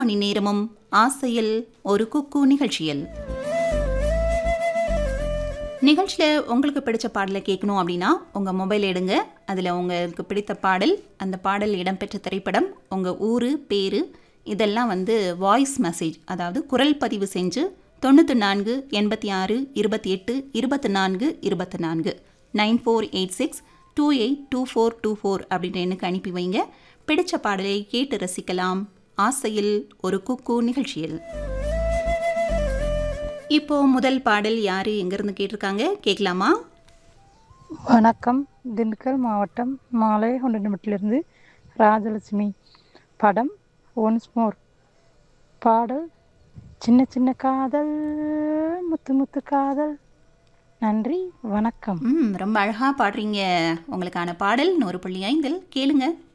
மணி நேரமும் ஆசையில் ஒரு குக்கு நிகழ்ச்சியில் உங்களுக்கு பிடிச்ச பாடலை கேட்கணும் அப்படின்னா உங்கள் மொபைல் எடுங்க. அதில் உங்களுக்கு பிடித்த பாடல், அந்த பாடல் இடம்பெற்ற திரைப்படம், உங்கள் ஊர் பேர் இதெல்லாம் வாய்ஸ் மெசேஜ், அதாவது குரல் பதிவு செஞ்சு 94 86 28 24 24 9486 282424 அப்படின்ற எண்ணுக்கு அனுப்பி வைங்க. பிடிச்ச பாடலை கேட்டு ரசிக்கலாம் ஆசையில் ஒரு குக்கு நிகழ்ச்சியில். இப்போ முதல் பாடல் யாரு எங்கிருந்து கேட்டிருக்காங்க கேட்கலாமா? வணக்கம், திண்டுக்கல் மாவட்டம் மாலையகொண்டனமிட்டிலிருந்து ராஜலட்சுமி. படம் ஒன்ஸ் மோர். பாடல் சின்ன சின்ன காதல் முத்து முத்து காதல். நன்றி, வணக்கம். ரொம்ப அழகா பாடுறீங்க. உங்களுக்கான பாடல் 100.5 கேளுங்க.